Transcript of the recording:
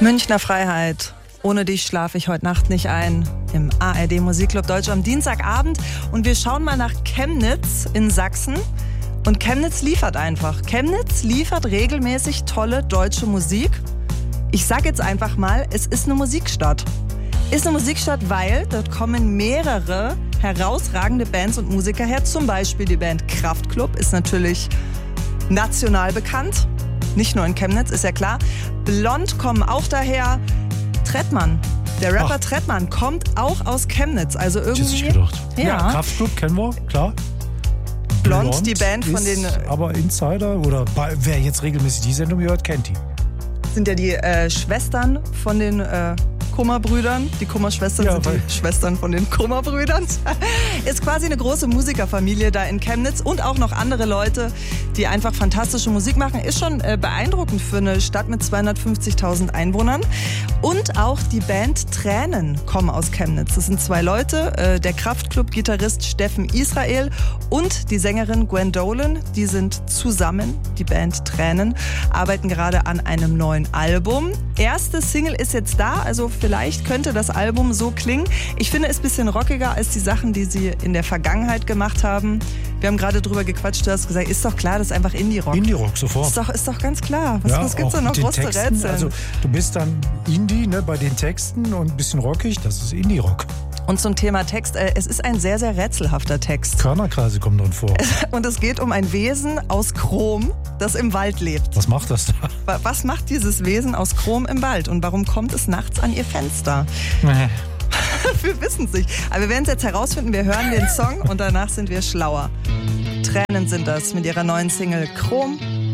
Münchner Freiheit. Ohne dich schlafe ich heute Nacht nicht ein. Im ARD Musikclub Deutsch am Dienstagabend. Und wir schauen mal nach Chemnitz in Sachsen. Und Chemnitz liefert einfach. Chemnitz liefert regelmäßig tolle deutsche Musik. Ich sag jetzt einfach mal, es ist eine Musikstadt. Ist eine Musikstadt, weil dort kommen mehrere herausragende Bands und Musiker her. Zum Beispiel die Band Kraftklub ist natürlich national bekannt. Nicht nur in Chemnitz, ist ja klar. Blond kommen auch daher. Trettmann, der Rapper Trettmann kommt auch aus Chemnitz. Also irgendwie. Das hätte ich gedacht. Ja, Kraftklub kennen wir, klar. Blond, die Band von den. Aber Insider oder wer jetzt regelmäßig die Sendung hört, kennt die. Sind ja die Schwestern von den Kummerbrüdern. Die Kummerschwestern sind die Schwestern von den Kummerbrüdern. Ist quasi eine große Musikerfamilie da in Chemnitz und auch noch andere Leute, die einfach fantastische Musik machen. Ist schon beeindruckend für eine Stadt mit 250.000 Einwohnern. Und auch die Band Tränen kommen aus Chemnitz. Das sind zwei Leute, der Kraftklub-Gitarrist Steffen Israel und die Sängerin Gwen Dolan. Die sind zusammen, die Band Tränen, arbeiten gerade an einem neuen Album. Erste Single ist jetzt da, also vielleicht könnte das Album so klingen. Ich finde es ein bisschen rockiger als die Sachen, die sie in der Vergangenheit gemacht haben. Wir haben gerade drüber gequatscht, du hast gesagt, ist doch klar, das ist einfach Indie-Rock. Indie-Rock, sofort. Ist doch ganz klar. Was gibt's da noch groß zu rätseln? Also du bist dann Indie, ne, bei den Texten und ein bisschen rockig, das ist Indie-Rock. Und zum Thema Text, es ist ein sehr, sehr rätselhafter Text. Körnerkreise kommen drin vor. Und es geht um ein Wesen aus Chrom, das im Wald lebt. Was macht das da? Was macht dieses Wesen aus Chrom im Wald und warum kommt es nachts an ihr Fenster? Wir wissen es nicht. Aber wir werden es jetzt herausfinden. Wir hören den Song und danach sind wir schlauer. Tränen sind das mit ihrer neuen Single Chrom.